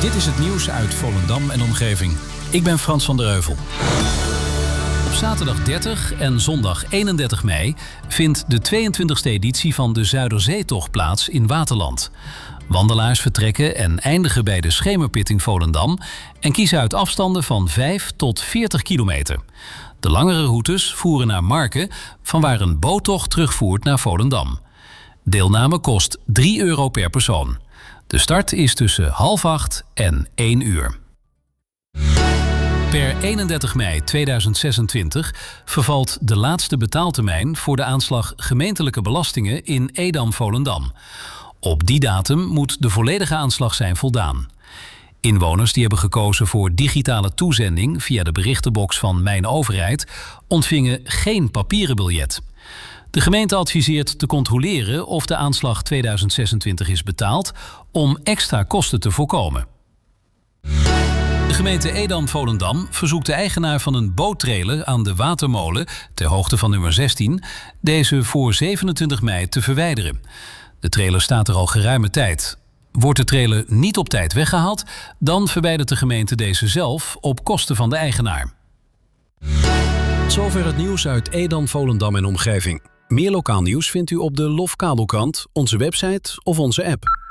Dit is het nieuws uit Volendam en omgeving. Ik ben Frans van der Heuvel. Op zaterdag 30 en zondag 31 mei vindt de 22e editie van de Zuiderzeetocht plaats in Waterland. Wandelaars vertrekken en eindigen bij de Schemerpitting Volendam en kiezen uit afstanden van 5 tot 40 kilometer. De langere routes voeren naar Marken, vanwaar een boottocht terugvoert naar Volendam. Deelname kost €3 per persoon. De start is tussen 7:30 en 1 uur. Per 31 mei 2026 vervalt de laatste betaaltermijn voor de aanslag gemeentelijke belastingen in Edam-Volendam. Op die datum moet de volledige aanslag zijn voldaan. Inwoners die hebben gekozen voor digitale toezending via de berichtenbox van Mijn Overheid ontvingen geen papieren biljet. De gemeente adviseert te controleren of de aanslag 2026 is betaald om extra kosten te voorkomen. De gemeente Edam-Volendam verzoekt de eigenaar van een boottrailer aan de Watermolen, ter hoogte van nummer 16, deze voor 27 mei te verwijderen. De trailer staat er al geruime tijd. Wordt de trailer niet op tijd weggehaald, dan verwijdert de gemeente deze zelf op kosten van de eigenaar. Zover het nieuws uit Edam, Volendam en omgeving. Meer lokaal nieuws vindt u op de LOF Kabelkrant, onze website of onze app.